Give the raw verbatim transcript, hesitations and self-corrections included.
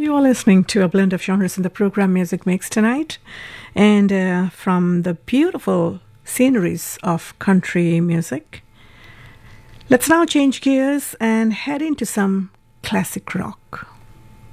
You are listening to a blend of genres in the program Music Mix tonight. And uh, from the beautiful sceneries of country music, let's now change gears and head into some classic rock.